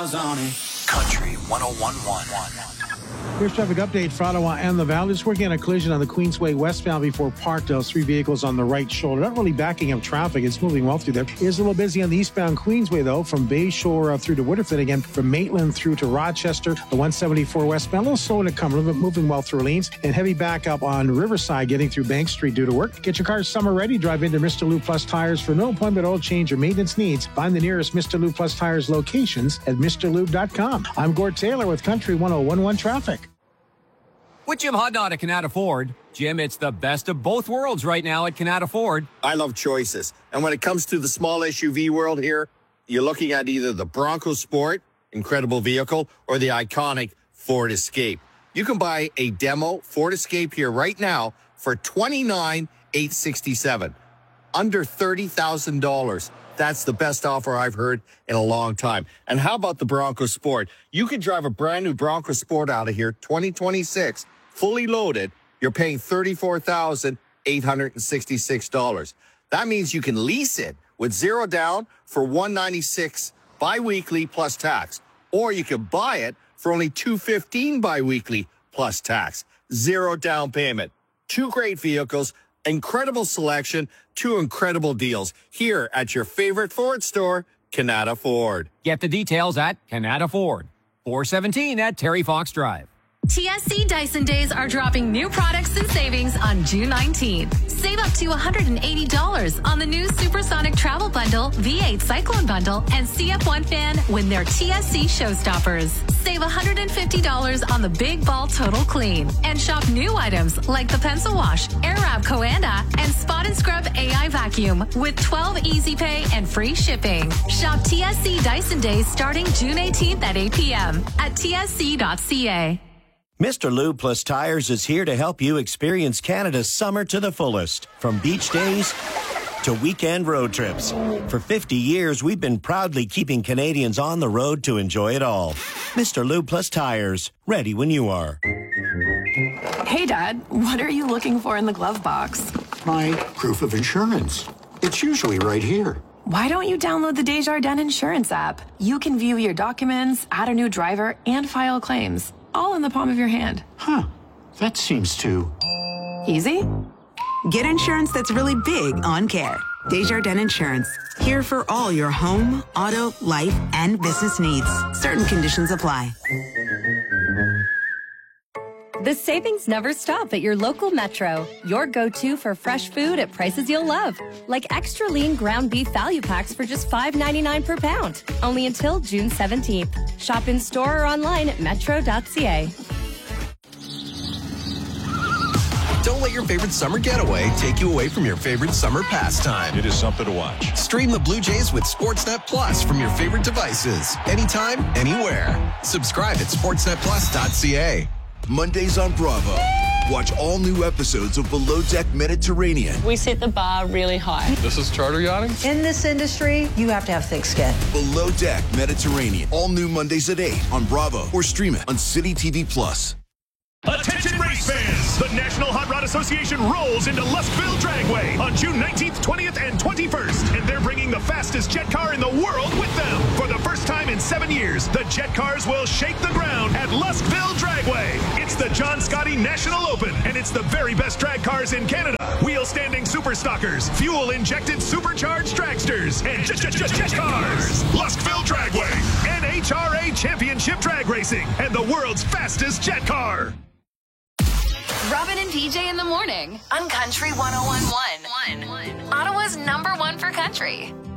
miles on it. Country 101.1. Here's traffic update for Ottawa and the Valley. Just working on a collision on the Queensway westbound before Parkdale. 3 vehicles on the right shoulder. Not really backing up traffic. It's moving well through there. It is a little busy on the eastbound Queensway, though, from Bayshore through to Woodruff. Then again, from Maitland through to Rochester. The 174 westbound, a little slow to come, moving well through lanes. And heavy backup on Riverside, getting through Bank Street due to work. Get your car summer ready. Drive into Mr. Lou Plus Tires for no appointment oil change or maintenance needs. Find the nearest Mr. Lou Plus Tires locations at MrLube.com. I'm Gord Taylor with Country 101.1 Traffic. With Jim Hudnott at Canada Ford. Jim, it's the best of both worlds right now at Canada Ford. I love choices. And when it comes to the small SUV world here, you're looking at either the Bronco Sport, incredible vehicle, or the iconic Ford Escape. You can buy a demo Ford Escape here right now for $29,867, under $30,000. That's the best offer I've heard in a long time. And how about the Bronco Sport? You can drive a brand new Bronco Sport out of here, 2026, fully loaded. You're paying $34,866. That means you can lease it with zero down for $196 biweekly plus tax. Or you can buy it for only $215 biweekly plus tax. Zero down payment. Two great vehicles. Incredible selection, two incredible deals here at your favorite Ford store, Canada Ford. Get the details at Canada Ford, 417 at Terry Fox Drive. TSC Dyson Days are dropping new products and savings on June 19th. Save up to $180 on the new Supersonic Travel Bundle, V8 Cyclone Bundle, and CF1 fan when they're TSC Showstoppers. Save $150 on the Big Ball Total Clean. And shop new items like the Pencil Wash, Airwrap Coanda, and Spot and Scrub AI Vacuum with 12 Easy Pay and free shipping. Shop TSC Dyson Days starting June 18th at 8 p.m. at tsc.ca. Mr. Lube Plus Tires is here to help you experience Canada's summer to the fullest. From beach days to weekend road trips. For 50 years, we've been proudly keeping Canadians on the road to enjoy it all. Mr. Lube Plus Tires, ready when you are. Hey, Dad, what are you looking for in the glove box? My proof of insurance. It's usually right here. Why don't you download the Desjardins Insurance app? You can view your documents, add a new driver, and file claims. All in the palm of your hand. Huh. That seems too easy. Get insurance that's really big on care. Desjardins Insurance. Here for all your home, auto, life, and business needs. Certain conditions apply. The savings never stop at your local Metro. Your go-to for fresh food at prices you'll love. Like extra lean ground beef value packs for just $5.99 per pound. Only until June 17th. Shop in store or online at metro.ca. Don't let your favorite summer getaway take you away from your favorite summer pastime. It is something to watch. Stream the Blue Jays with Sportsnet Plus from your favorite devices. Anytime, anywhere. Subscribe at sportsnetplus.ca. Mondays on Bravo. Watch all new episodes of Below Deck Mediterranean. We set the bar really high. This is charter yachting? In this industry, you have to have thick skin. Below Deck Mediterranean. All new Mondays at 8 on Bravo or stream it on City TV Plus. Attention race fans! The National Hot Rod Association rolls into Luskville Dragway on June 19th, 20th, and 21st. And they're bringing the fastest jet car in the world with them. For the first time in 7 years, the jet cars will shake the ground at Luskville Dragway. It's the John Scotty National Open, and it's the very best drag cars in Canada. Wheel-standing super stockers, fuel-injected supercharged dragsters, and jet cars. Luskville Dragway, NHRA Championship Drag Racing, and the world's fastest jet car. Robin and DJ in the morning on Country 101.1. Ottawa's #1 for country.